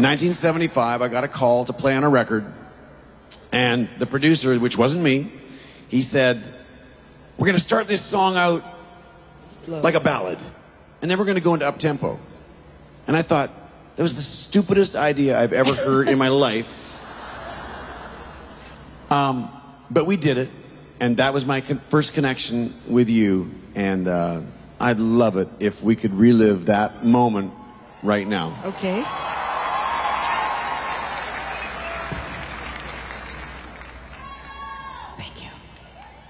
In 1975, I got a call to play on a record, and the producer, which wasn't me, he said, we're going to start this song out like a ballad, and then we're going to go into up-tempo. And I thought, that was the stupidest idea I've ever heard in my life. But we did it, and that was my first connection with you, and I'd love it if we could relive that moment right now. Okay.